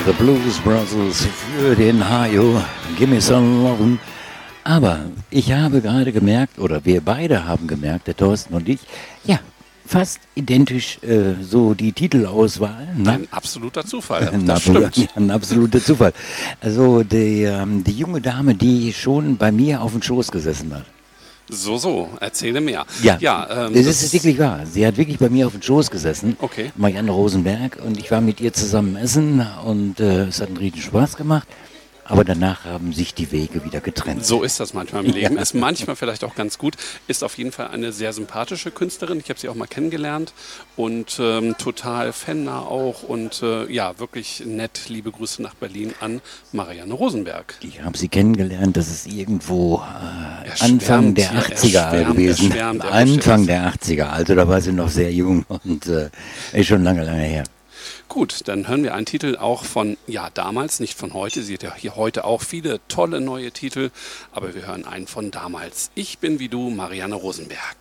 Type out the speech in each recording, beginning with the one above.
The Blues Brothers für den Hajo, Gimme Some Lovin'. Aber ich habe gerade gemerkt, oder wir beide haben gemerkt, der Thorsten und ich, ja, fast identisch so die Titelauswahl. Ne? Ein absoluter Zufall, das stimmt. Ja, ein absoluter Zufall. Also die junge Dame, die schon bei mir auf dem Schoß gesessen hat. So, erzähle mehr. Ja, das ist wirklich wahr. Sie hat wirklich bei mir auf dem Schoß gesessen, okay. Marianne Rosenberg, und ich war mit ihr zusammen essen und es hat einen riesen Spaß gemacht. Aber danach haben sich die Wege wieder getrennt. So ist das manchmal im Leben. Ist manchmal vielleicht auch ganz gut. Ist auf jeden Fall eine sehr sympathische Künstlerin. Ich habe sie auch mal kennengelernt und total fannah auch. Und ja, wirklich nett. Liebe Grüße nach Berlin an Marianne Rosenberg. Ich habe sie kennengelernt, das ist irgendwo Anfang der 80er gewesen. Anfang der 80er, also da war sie noch sehr jung und ist schon lange her. Gut, dann hören wir einen Titel auch von, ja, damals, nicht von heute. Sie hat ja hier heute auch viele tolle neue Titel, aber wir hören einen von damals. Ich bin wie du, Marianne Rosenberg.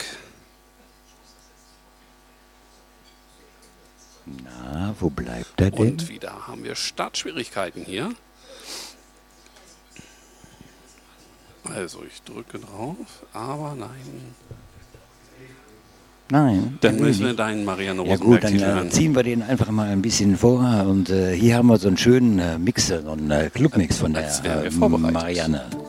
Na, wo bleibt er denn? Und wieder haben wir Startschwierigkeiten hier. Also, ich drücke drauf, aber nein. Nein. Dann müssen wir deinen Marianne Rosenberg ja gut, dann hören. ziehen wir den einfach mal ein bisschen vor und hier haben wir so einen schönen Mix, so einen Clubmix von der Marianne.